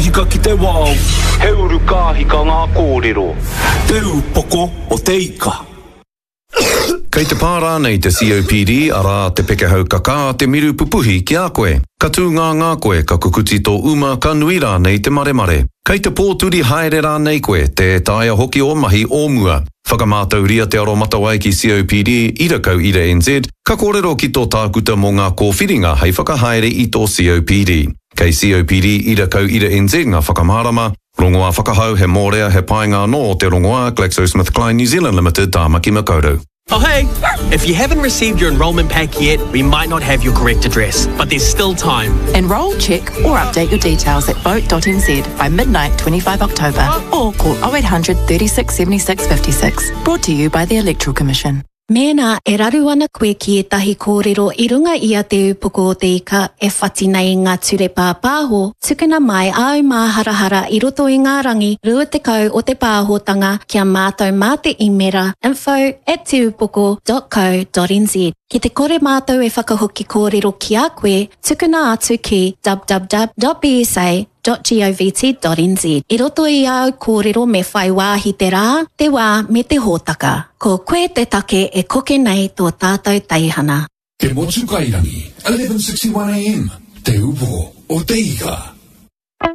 hika ki te wao. He uru ka hika ngā kōrero. Te upoko o te ika. Kei te pārā nei te COPD ara te pekehau kaka te miru pupuhi ki a koe. Ka tū ngā koe ka kukuti tō uma ka nui rā nei te mare. Kei te pōturi haere rā nei koe te taia hoki o mahi o mua. Whakamātau ria te aro matawai ki COPD irakau ira NZ, ka kōrero ki tō tākuta mō ngā kōwhiringa hei whakahaere i tō COPD. Kei COPD irakau ira NZ ngā whakamārama, rongoā whakahau he mōrea he painga no o te rongoā GlaxoSmithKline New Zealand Limited tāmaki makaurau. Oh hey, if you haven't received your enrolment pack yet, we might not have your correct address, but there's still time. Enrol, check or update your details at vote.nz by midnight 25 October or call 0800 36 76 56. Brought to you by the Electoral Commission. Mēnā, e raru ana koe ki e tahi kōrero I runga ia te upoko o te ika e whati nei ngā ture pāpāho, tukuna mai au mā harahara I roto I ngā rangi rua te kau o te pāhotanga kia mātou mā te imera info@teupoko.co.nz. Ki te kore mātou e whakahoki kōrero ki a koe, tukuna atu ki www.bsa.govt.nz. I roto I au kōrero me whai wāhi te rā, te wā me te hōtaka. Ko koe te take e koke nei tō tātou teihana. Te motu kairangi, 11:61 AM, te upoko o te ika.